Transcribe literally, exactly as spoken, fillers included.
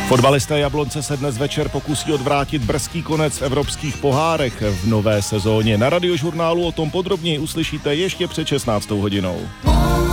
Fotbalisté Jablonce se dnes večer pokusí odvrátit brzký konec v evropských pohárech v nové sezóně. Na Radiožurnálu o tom podrobněji uslyšíte ještě před šestnáctou hodinou.